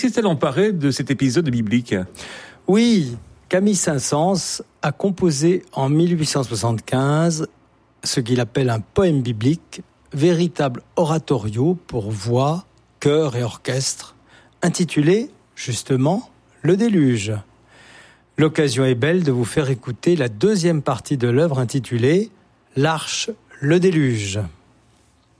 s'est-elle emparée de cet épisode biblique ? Oui, Camille Saint-Saëns a composé en 1875 ce qu'il appelle un poème biblique, véritable oratorio pour voix, chœur et orchestre, intitulé justement « Le déluge ». L'occasion est belle de vous faire écouter la deuxième partie de l'œuvre intitulée « L'Arche, le déluge ».